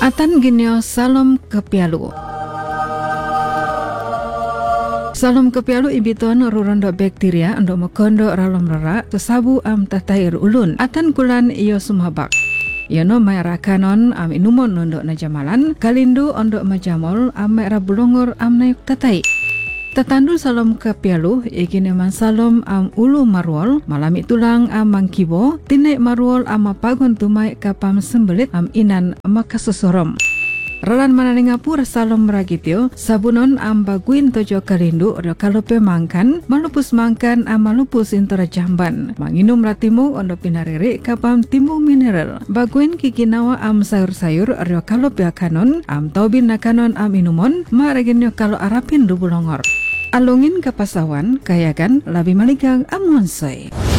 Atan ginyo salom kepialu. Salom kepialu ibiton rurondo bakteria ando makondo ralom rara sesabu am tatair ulun. Atan kulan iyo sumhabak. Yono may rakanon am inumon nondo na jamalan kalindu ondo majamol am may rabulongor am nayuk tatay. Tatandu salom kepialu ikine man salom am ulu marwol malami tulang am mangkibo tinay marwol am mapagon tumay kapam sembelit am inan makasusorom. Ralan mananingapura salom ragityo sabunon am baguin tojo karindu odo kalope mangkan malupus mangkan am malupus intora jamban manginum ratimu ondo pinariri kapam timu mineral baguin kikinawa am sayur-sayur odo kalope akanon am taubin nakanon am inumon maregenyo kalo arapin dubulongor alungin kapasawan kayakan labi maligang am wonsai.